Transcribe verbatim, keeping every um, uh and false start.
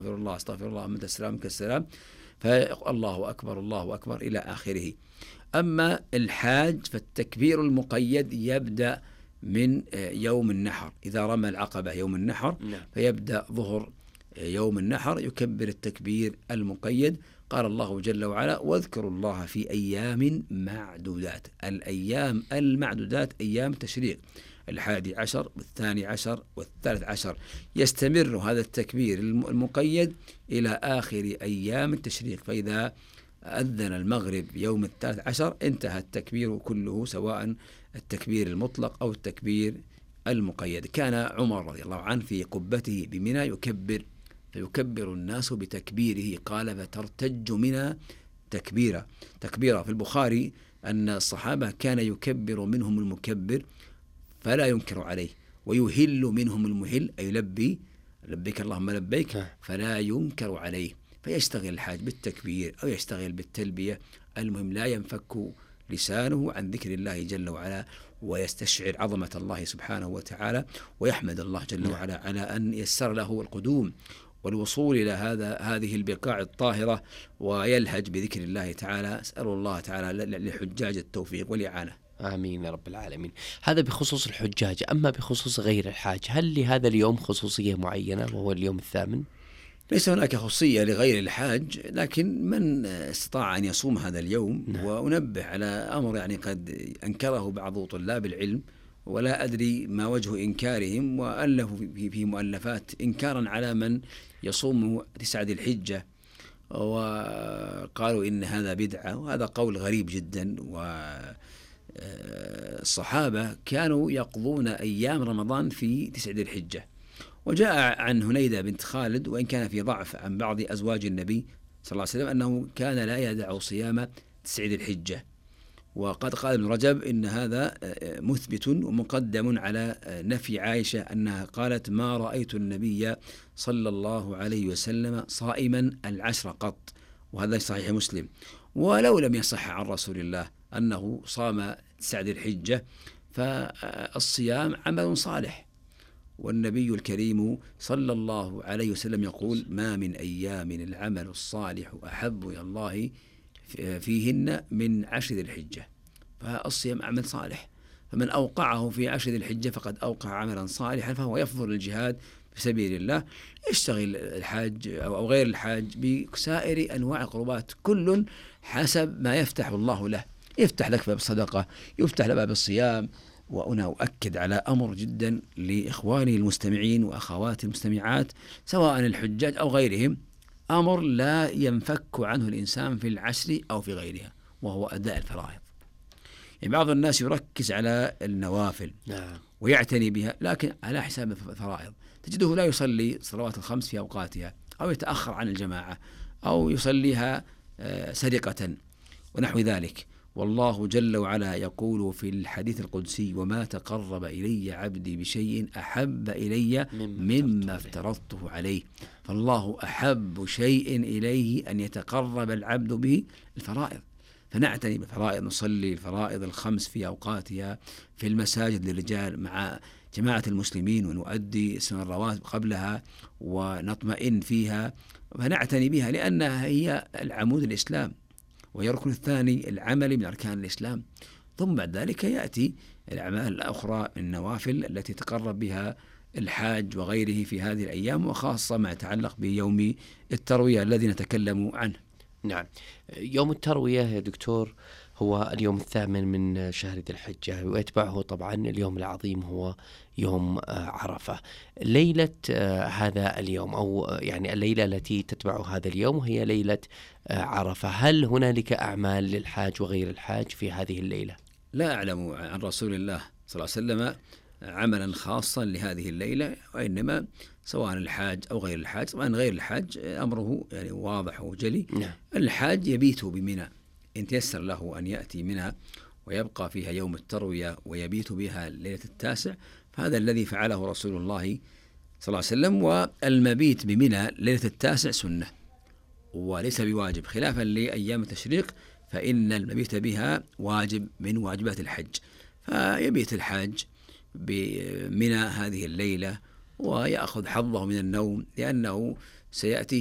استغفر الله استغفر الله من السلام كالسلام، فالله أكبر الله أكبر إلى آخره. أما الحاج فالتكبير المقيد يبدأ من يوم النحر، إذا رمى العقبة يوم النحر فيبدأ ظهر يوم النحر يكبر التكبير المقيد. قال الله جل وعلا: واذكروا الله في أيام معدودات. الأيام المعدودات أيام تشريق، الحادي عشر والثاني عشر والثالث عشر، يستمر هذا التكبير المقيد إلى آخر أيام التشريق. فإذا أذن المغرب يوم الثالث عشر انتهى التكبير كله، سواء التكبير المطلق أو التكبير المقيد. كان عمر رضي الله عنه في قبته بمنى يكبر، فيكبر الناس بتكبيره، قال: فترتج منى تكبيرا تكبيرا. في البخاري أن الصحابة كان يكبر منهم المكبر فلا ينكر عليه، ويهل منهم المهل أي يلبي لبيك اللهم لبيك فلا ينكر عليه. فيشتغل الحاج بالتكبير أو يشتغل بالتلبية، المهم لا ينفك لسانه عن ذكر الله جل وعلا، ويستشعر عظمة الله سبحانه وتعالى، ويحمد الله جل وعلا على أن يسر له القدوم والوصول إلى هذا هذه البقاع الطاهرة، ويلهج بذكر الله تعالى. أسأل الله تعالى لحجاج التوفيق والإعانة. آمين يا رب العالمين. هذا بخصوص الحجاج. أما بخصوص غير الحاج، هل لهذا اليوم خصوصية معينة وهو اليوم الثامن؟ ليس هناك خصوصية لغير الحاج، لكن من استطاع أن يصوم هذا اليوم. نعم. وأنبه على أمر يعني قد أنكره بعض طلاب العلم، ولا أدري ما وجه إنكارهم، وألفوا في مؤلفات إنكارا على من يصوم تسعة ذي الحجة، وقالوا إن هذا بدعة، وهذا قول غريب جدا. والصحابة كانوا يقضون أيام رمضان في تسعة ذي الحجة. وجاء عن هنيدة بنت خالد، وإن كان في ضعف، عن بعض أزواج النبي صلى الله عليه وسلم أنه كان لا يدع صيام تسعة ذي الحجة. وقد قال ابن رجب إن هذا مثبت ومقدم على نفي عائشة أنها قالت: ما رأيت النبي صلى الله عليه وسلم صائما العشر قط، وهذا صحيح مسلم. ولو لم يصح عن رسول الله أنه صام تسعة ذي الحجة، فالصيام عمل صالح، والنبي الكريم صلى الله عليه وسلم يقول: ما من أيام العمل الصالح أحب إلى الله فيهن من عشر ذي الحجة. فالصيام عمل صالح، فمن أوقعه في عشر ذي الحجة فقد أوقع عملا صالحا، فهو يفضل الجهاد في سبيل الله. يشتغل الحاج أو غير الحاج بسائر أنواع القربات، كل حسب ما يفتح الله له. يفتح لك باب الصدقة، يفتح لك باب الصيام. وأنا أؤكد على أمر جدا لإخواني المستمعين وأخواتي المستمعات، سواء الحجاج أو غيرهم، أمر لا ينفك عنه الإنسان في العشر أو في غيرها، وهو أداء الفرائض. يعني بعض الناس يركز على النوافل ويعتني بها، لكن على حساب الفرائض. تجده لا يصلي صلوات الخمس في أوقاتها، أو يتأخر عن الجماعة، أو يصليها سرقة ونحو ذلك. والله جل وعلا يقول في الحديث القدسي: وما تقرب إلي عبدي بشيء أحب إلي مما افترضته عليه. فالله أحب شيء إليه أن يتقرب العبد به الفرائض، فنعتني بالفرائض، نصلي الفرائض الخمس في أوقاتها في المساجد للرجال مع جماعة المسلمين، ونؤدي سنن الرواتب قبلها ونطمئن فيها، فنعتني بها، لأنها هي العمود الإسلام، وهي الركن الثاني العمل من أركان الإسلام. ثم بعد ذلك يأتي الأعمال الأخرى من النوافل التي تقرب بها الحاج وغيره في هذه الأيام، وخاصة ما يتعلق بيوم التروية الذي نتكلم عنه. نعم، يوم التروية يا دكتور هو اليوم الثامن من شهر ذي الحجة، ويتبعه طبعا اليوم العظيم هو يوم عرفة. ليلة هذا اليوم، أو يعني الليلة التي تتبع هذا اليوم، هي ليلة عرفة. هل هنالك أعمال للحاج وغير الحاج في هذه الليلة؟ لا أعلم عن رسول الله صلى الله عليه وسلم عملا خاصا لهذه الليلة، وإنما سواء الحاج أو غير الحاج. طبعا غير الحاج أمره يعني واضح وجلي. نعم. الحاج يبيت بمنى إن تيسر له أن يأتي منها ويبقى فيها يوم التروية ويبيت بها ليلة التاسع، فهذا الذي فعله رسول الله صلى الله عليه وسلم. والمبيت بمنى ليلة التاسع سنة وليس بواجب، خلافا لأيام التشريق فإن المبيت بها واجب من واجبات الحج. فيبيت الحاج بمنى هذه الليلة ويأخذ حظه من النوم، لأنه سيأتي